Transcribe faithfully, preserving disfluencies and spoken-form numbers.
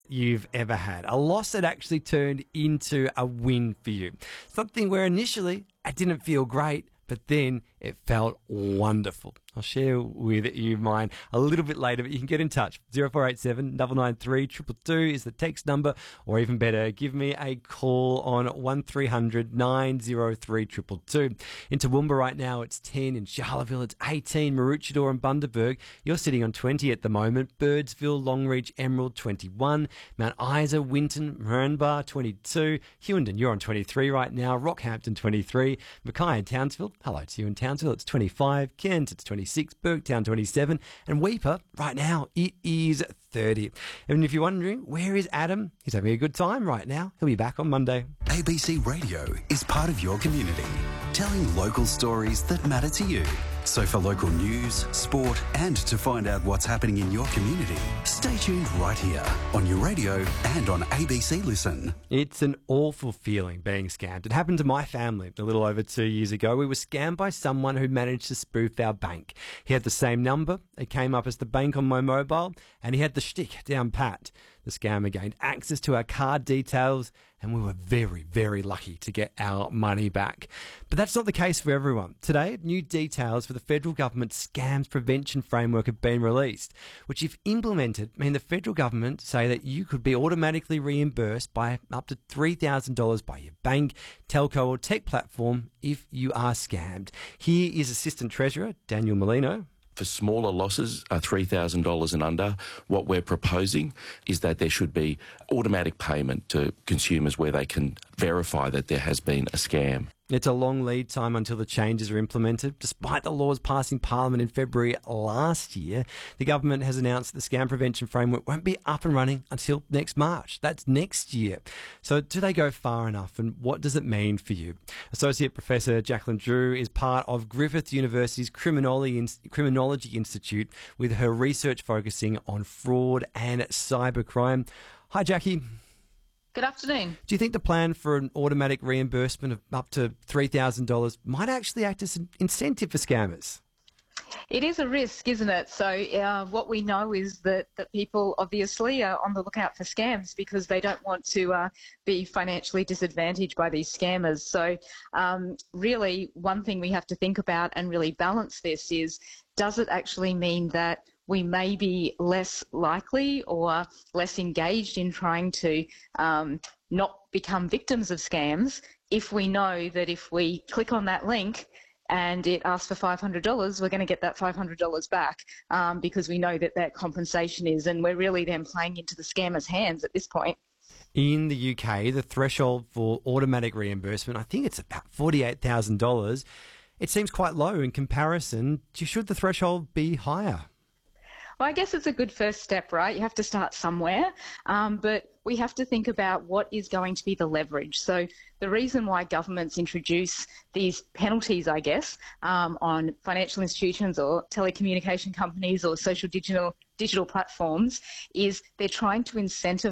you've ever had. A loss that actually turned into a win for you. Something where initially it didn't feel great, but then it felt wonderful. I'll share with you mine a little bit later, but you can get in touch. zero four eight seven, nine nine three, two two two is the text number, or even better, give me a call on one three hundred, nine zero three, two two two. In Toowoomba right now, it's ten. In Charleville, it's eighteen. Maroochydore and Bundaberg, you're sitting on twenty at the moment. Birdsville, Longreach, Emerald, twenty-one. Mount Isa, Winton, Moranbah, twenty-two. Hewenden, you're on twenty-three right now. Rockhampton, twenty-three. Mackay and Townsville, hello to you in Townsville, it's twenty-five. Kent, it's twenty-six. Burketown, twenty-seven. And Weipa, right now, it is thirty. And if you're wondering, where is Adam? He's having a good time right now. He'll be back on Monday. A B C Radio is part of your community, telling local stories that matter to you. So for local news, sport, and to find out what's happening in your community, stay tuned right here on your radio and on A B C Listen. It's an awful feeling being scammed. It happened to my family a little over two years ago. We were scammed by someone who managed to spoof our bank. He had the same number. It came up as the bank on my mobile, and he had the shtick down pat. The scammer gained access to our card details, and we were very, very lucky to get our money back. But that's not the case for everyone. Today, new details for the federal government's scams prevention framework have been released, which, if implemented, mean the federal government say that you could be automatically reimbursed by up to three thousand dollars by your bank, telco or tech platform if you are scammed. Here is Assistant Treasurer Daniel Molino. For smaller losses, uh, three thousand dollars and under, what we're proposing is that there should be automatic payment to consumers where they can verify that there has been a scam. It's a long lead time until the changes are implemented. Despite the laws passing Parliament in February last year, the government has announced the scam prevention framework won't be up and running until next March. That's next year. So do they go far enough, and what does it mean for you? Associate Professor Jacqueline Drew is part of Griffith University's Criminology, Criminology Institute, with her research focusing on fraud and cybercrime. Hi, Jackie. Good afternoon. Do you think the plan for an automatic reimbursement of up to three thousand dollars might actually act as an incentive for scammers? It is a risk, isn't it? So uh, what we know is that, that people obviously are on the lookout for scams because they don't want to uh, be financially disadvantaged by these scammers. So um, really one thing we have to think about and really balance this is, does it actually mean that we may be less likely or less engaged in trying to um, not become victims of scams if we know that if we click on that link and it asks for five hundred dollars, we're going to get that five hundred dollars back um, because we know that that compensation is, and we're really then playing into the scammer's hands at this point. In the U K, the threshold for automatic reimbursement, I think it's about forty-eight thousand dollars. It seems quite low in comparison. Should the threshold be higher? Well, I guess it's a good first step, right? You have to start somewhere, um, but we have to think about what is going to be the leverage. So the reason why governments introduce these penalties, I guess, um, on financial institutions or telecommunication companies or social digital digital platforms is they're trying to incentivize